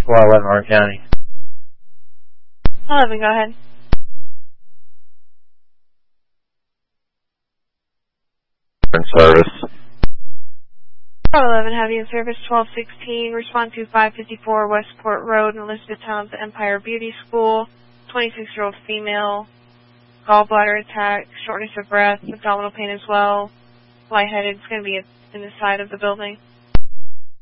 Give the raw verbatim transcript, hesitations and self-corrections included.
twelve eleven Orange County. eleven, go ahead. Service. eleven, have you in service twelve sixteen. Respond to five fifty-four Westport Road in Elizabethtown's Empire Beauty School. twenty-six-year-old female. Gallbladder attack, shortness of breath, abdominal pain as well. Lightheaded. It's going to be in the side of the building.